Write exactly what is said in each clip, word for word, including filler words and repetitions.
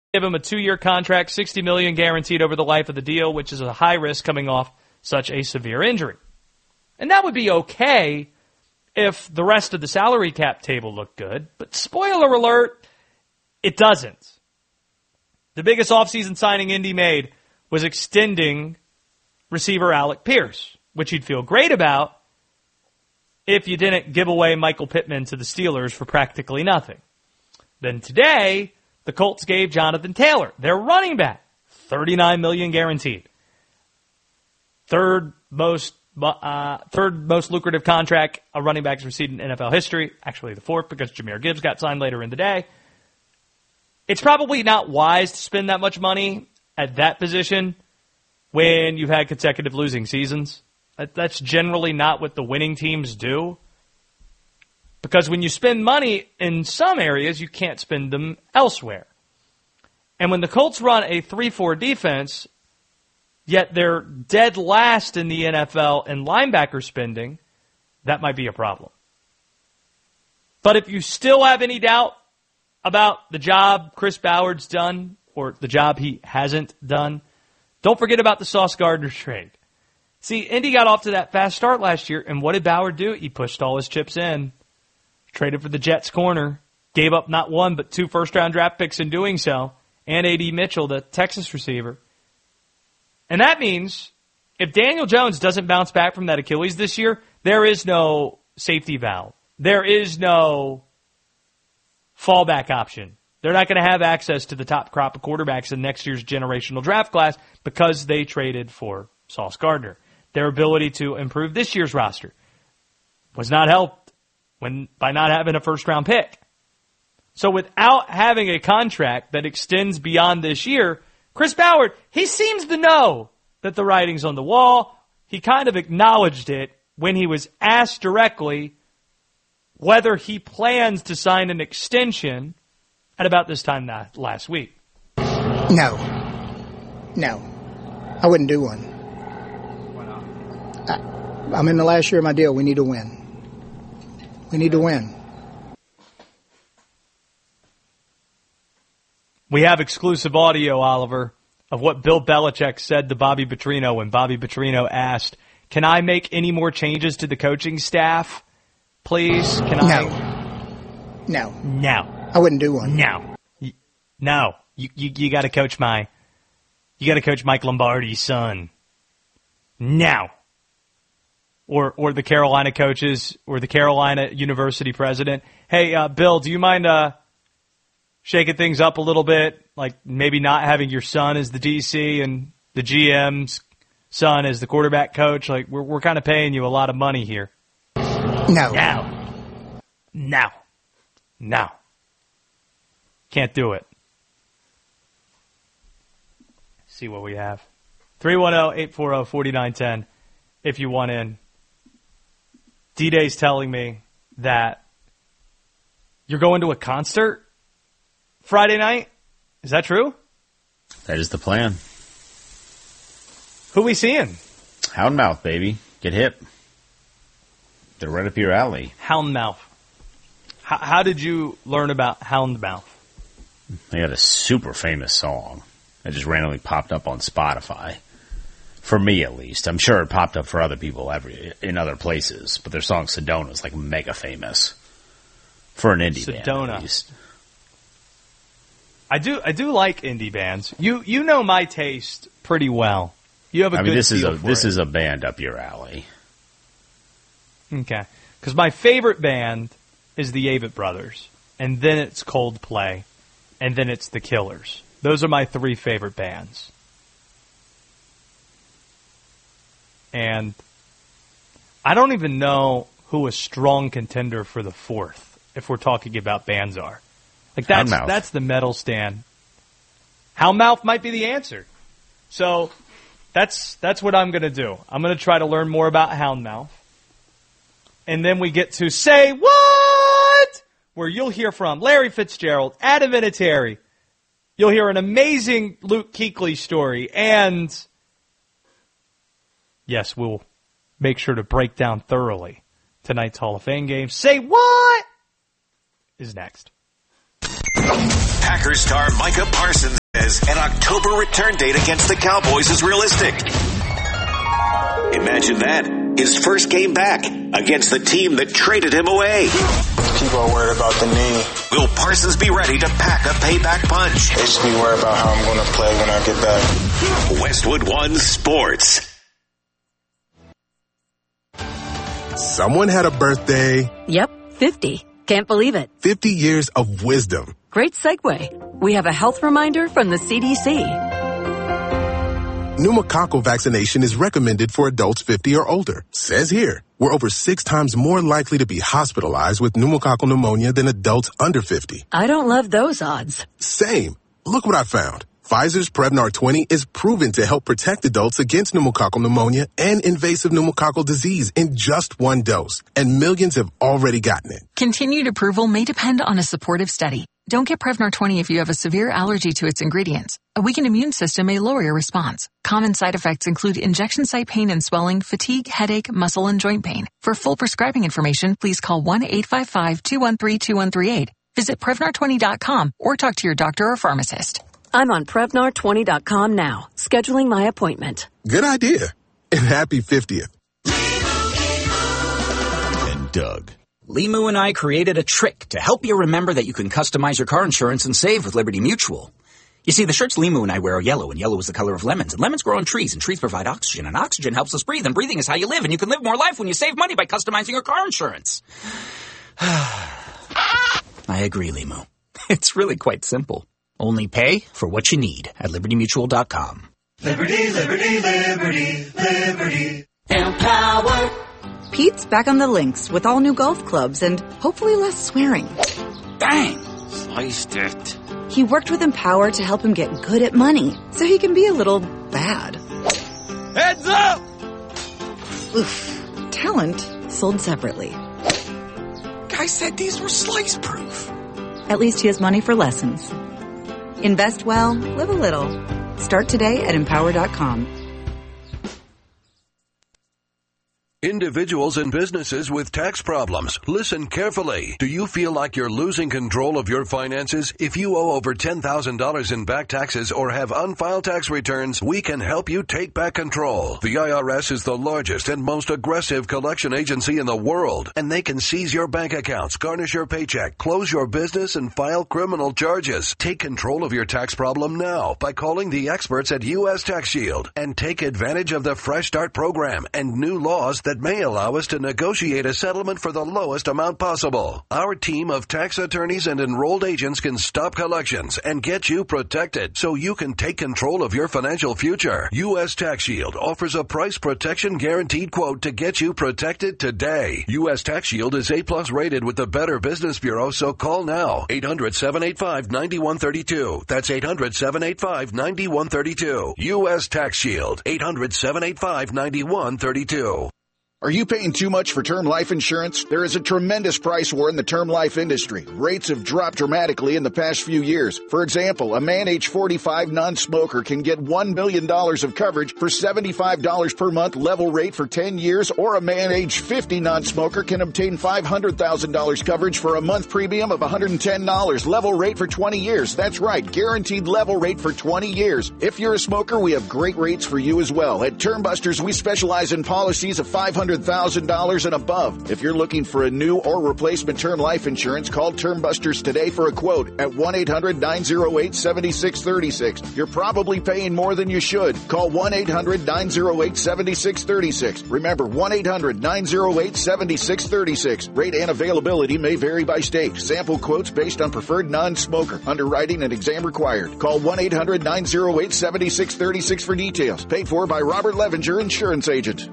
give him a two-year contract, sixty million dollars guaranteed over the life of the deal, which is a high risk coming off such a severe injury. And that would be okay if the rest of the salary cap table looked good, but spoiler alert, it doesn't. The biggest offseason signing Indy made was extending receiver Alec Pierce, which you'd feel great about if you didn't give away Michael Pittman to the Steelers for practically nothing. Then today, the Colts gave Jonathan Taylor, their running back, thirty-nine million dollars guaranteed. Third most uh, third most lucrative contract a running back has received in N F L history. Actually, the fourth because Jahmyr Gibbs got signed later in the day. It's probably not wise to spend that much money at that position when you've had consecutive losing seasons. That's generally not what the winning teams do. Because when you spend money in some areas, you can't spend them elsewhere. And when the Colts run a three four defense, yet they're dead last in the N F L in linebacker spending, that might be a problem. But if you still have any doubt about the job Chris Ballard's done or the job he hasn't done, don't forget about the Sauce Gardner trade. See, Indy got off to that fast start last year, and what did Ballard do? He pushed all his chips in. Traded for the Jets corner, gave up not one but two first-round draft picks in doing so, and A D Mitchell, the Texas receiver. And that means if Daniel Jones doesn't bounce back from that Achilles this year, there is no safety valve. There is no fallback option. They're not going to have access to the top crop of quarterbacks in next year's generational draft class because they traded for Sauce Gardner. Their ability to improve this year's roster was not helped when by not having a first-round pick. So without having a contract that extends beyond this year, Chris Ballard, he seems to know that the writing's on the wall. He kind of acknowledged it when he was asked directly whether he plans to sign an extension at about this time last week. No. No. I wouldn't do one. Why not? I, I'm in the last year of my deal. We need to win. We need to win. We have exclusive audio, Oliver, of what Bill Belichick said to Bobby Petrino when Bobby Petrino asked, can I make any more changes to the coaching staff, please? Can no. I? No. No. I wouldn't do one. No. No. You, you, you got to coach my, you got to coach Mike Lombardi's son. No. Or or the Carolina coaches, or the Carolina University president. Hey, uh, Bill, do you mind uh, shaking things up a little bit? Like maybe not having your son as the D C and the G M's son as the quarterback coach? Like we're we're kind of paying you a lot of money here. No. No. No. No. Can't do it. See what we have. three one zero, eight four zero, four nine one zero if you want in. D-Day's telling me that you're going to a concert Friday night. Is that true? That is the plan. Who we seeing? Houndmouth, baby. Get hip. They're right up your alley. Houndmouth. How, how did you learn about Houndmouth? They had a super famous song that just randomly popped up on Spotify. For me, at least. I'm sure it popped up for other people every in other places, but their song Sedona is like mega famous for an indie Sedona. band, at least. I do, I do like indie bands. You, you know my taste pretty well. You have a I good mean, this is feel a for this it. is a band up your alley. Okay, because my favorite band is the Avett Brothers, and then it's Coldplay, and then it's the Killers. Those are my three favorite bands. And I don't even know who a strong contender for the fourth, if we're talking about bands are. Like that's Houndmouth. that's the metal stand. Houndmouth might be the answer. So that's that's what I'm gonna do. I'm gonna try to learn more about Houndmouth. And then we get to Say What? Where you'll hear from Larry Fitzgerald, Adam Vinatieri. You'll hear an amazing Luke Kuechly story, and yes, we'll make sure to break down thoroughly tonight's Hall of Fame game. Say What is next. Packers star Micah Parsons October return date against the Cowboys is realistic. Imagine that. His first game back against the team that traded him away. People are worried about the knee. Will Parsons be ready to pack a payback punch? They should be worried about how I'm going to play when I get back. Westwood One Sports. Someone had a birthday. Yep, fifty. Can't believe it. fifty years of wisdom. Great segue. We have a health reminder from the C D C. Pneumococcal vaccination is recommended for adults fifty or older. Says here, we're over six times more likely to be hospitalized with pneumococcal pneumonia than adults under fifty. I don't love those odds. Same. Look what I found. Pfizer's Prevnar twenty is proven to help protect adults against pneumococcal pneumonia and invasive pneumococcal disease in just one dose. And millions have already gotten it. Continued approval may depend on a supportive study. Don't get Prevnar twenty if you have a severe allergy to its ingredients. A weakened immune system may lower your response. Common side effects include injection site pain and swelling, fatigue, headache, muscle, and joint pain. For full prescribing information, please call one eight five five, two one three, two one three eight. Visit Prevnar twenty dot com or talk to your doctor or pharmacist. I'm on Prevnar twenty dot com now, scheduling my appointment. Good idea. And happy fiftieth. And Doug. Limu and I created a trick to help you remember that you can customize your car insurance and save with Liberty Mutual. You see, the shirts Limu and I wear are yellow, and yellow is the color of lemons, and lemons grow on trees, and trees provide oxygen, and oxygen helps us breathe, and breathing is how you live, and you can live more life when you save money by customizing your car insurance. I agree, Limu. It's really quite simple. Only pay for what you need at liberty mutual dot com. Liberty, liberty, liberty, liberty. Empower. Pete's back on the links with all new golf clubs and hopefully less swearing. Dang! Sliced it. He worked with Empower to help him get good at money, so he can be a little bad. Heads up! Oof. Talent sold separately. Guy said these were slice-proof. At least he has money for lessons. Invest well, live a little. Start today at empower dot com. Individuals and businesses with tax problems, listen carefully. Do you feel like you're losing control of your finances? If you owe over ten thousand dollars in back taxes or have unfiled tax returns, we can help you take back control. The I R S is the largest and most aggressive collection agency in the world, and they can seize your bank accounts, garnish your paycheck, close your business, and file criminal charges. Take control of your tax problem now by calling the experts at U S Tax Shield and take advantage of the Fresh Start program and new laws that that may allow us to negotiate a settlement for the lowest amount possible. Our team of tax attorneys and enrolled agents can stop collections and get you protected so you can take control of your financial future. U S Tax Shield offers a price protection guaranteed quote to get you protected today. U S Tax Shield is A plus rated with the Better Business Bureau, so call now. eight hundred, seven eight five, nine one three two. That's eight hundred, seven eight five, nine one three two. U S Tax Shield. eight hundred, seven eight five, nine one three two. Are you paying too much for term life insurance? There is a tremendous price war in the term life industry. Rates have dropped dramatically in the past few years. For example, a man age forty-five non-smoker can get one million dollars of coverage for seventy-five dollars per month level rate for ten years, or a man age fifty non-smoker can obtain five hundred thousand dollars coverage for a month premium of one hundred ten dollars level rate for twenty years. That's right, guaranteed level rate for twenty years. If you're a smoker, we have great rates for you as well. At Term Busters, we specialize in policies of five hundred thousand dollars and above. If you're looking for a new or replacement term life insurance, call Term Busters today for a quote at one eight hundred, nine oh eight, seven six three six. You're probably paying more than you should. Call one eight hundred, nine oh eight, seven six three six. Remember, one eight hundred, nine oh eight, seven six three six. Rate and availability may vary by state. Sample quotes based on preferred non-smoker. Underwriting and exam required. Call one eight hundred, nine oh eight, seven six three six for details. Paid for by Robert Levinger, insurance agent.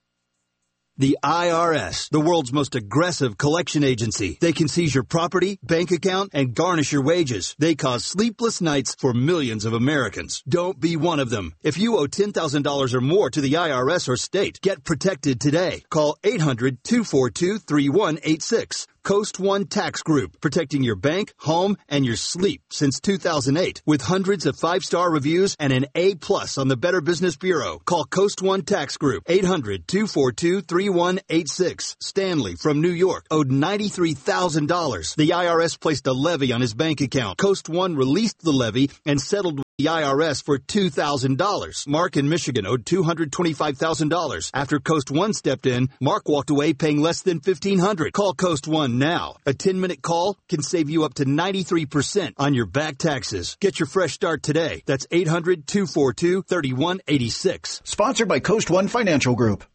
The I R S, the world's most aggressive collection agency. They can seize your property, bank account, and garnish your wages. They cause sleepless nights for millions of Americans. Don't be one of them. If you owe ten thousand dollars or more to the I R S or state, get protected today. Call eight hundred, two four two, three one eight six. Coast One Tax Group, protecting your bank, home, and your sleep since two thousand eight. With hundreds of five-star reviews and an A plus on the Better Business Bureau. Call Coast One Tax Group, eight hundred, two four two, three one eight six. Stanley from New York owed ninety-three thousand dollars. The I R S placed a levy on his bank account. Coast One released the levy and settled the I R S for two thousand dollars. Mark in Michigan owed two hundred twenty-five thousand dollars. After Coast One stepped in, Mark walked away paying less than fifteen hundred dollars. Call Coast One now. A ten-minute call can save you up to ninety-three percent on your back taxes. Get your fresh start today. That's eight hundred, two four two, three one eight six. Sponsored by Coast One Financial Group.